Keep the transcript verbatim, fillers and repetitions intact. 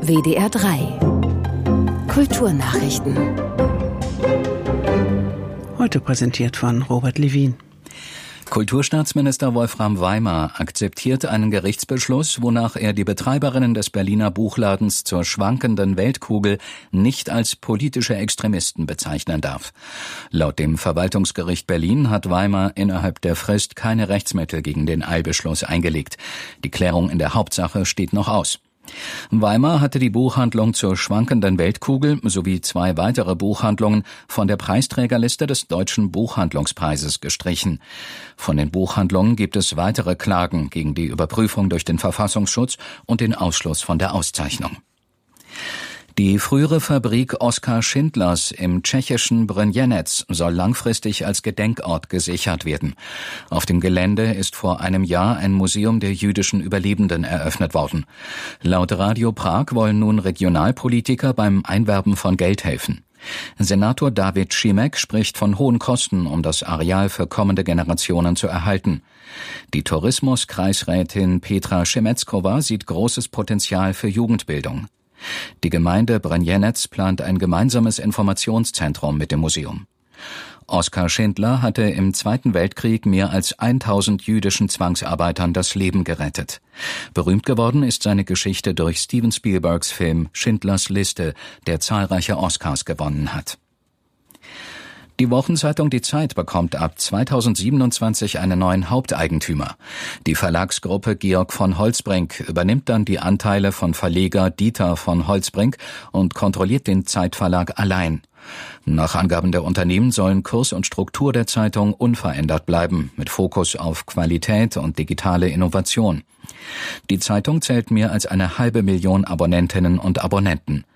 W D R drei Kulturnachrichten. Heute präsentiert von Robert Levin. Kulturstaatsminister Wolfram Weimar akzeptiert einen Gerichtsbeschluss, wonach er die Betreiberinnen des Berliner Buchladens zur schwankenden Weltkugel nicht als politische Extremisten bezeichnen darf. Laut dem Verwaltungsgericht Berlin hat Weimar innerhalb der Frist keine Rechtsmittel gegen den Eilbeschluss eingelegt. Die Klärung in der Hauptsache steht noch aus. Weimar hatte die Buchhandlung zur schwankenden Weltkugel sowie zwei weitere Buchhandlungen von der Preisträgerliste des Deutschen Buchhandlungspreises gestrichen. Von den Buchhandlungen gibt es weitere Klagen gegen die Überprüfung durch den Verfassungsschutz und den Ausschluss von der Auszeichnung. Die frühere Fabrik Oskar Schindlers im tschechischen Brynjenec soll langfristig als Gedenkort gesichert werden. Auf dem Gelände ist vor einem Jahr ein Museum der jüdischen Überlebenden eröffnet worden. Laut Radio Prag wollen nun Regionalpolitiker beim Einwerben von Geld helfen. Senator David Šimek spricht von hohen Kosten, um das Areal für kommende Generationen zu erhalten. Die Tourismuskreisrätin Petra Šemetskova sieht großes Potenzial für Jugendbildung. Die Gemeinde Brynjenec plant ein gemeinsames Informationszentrum mit dem Museum. Oskar Schindler hatte im Zweiten Weltkrieg mehr als tausend jüdischen Zwangsarbeitern das Leben gerettet. Berühmt geworden ist seine Geschichte durch Steven Spielbergs Film Schindlers Liste, der zahlreiche Oscars gewonnen hat. Die Wochenzeitung Die Zeit bekommt ab zweitausendsiebenundzwanzig einen neuen Haupteigentümer. Die Verlagsgruppe Georg von Holtzbrinck übernimmt dann die Anteile von Verleger Dieter von Holtzbrinck und kontrolliert den Zeitverlag allein. Nach Angaben der Unternehmen sollen Kurs und Struktur der Zeitung unverändert bleiben, mit Fokus auf Qualität und digitale Innovation. Die Zeitung zählt mehr als eine halbe Million Abonnentinnen und Abonnenten.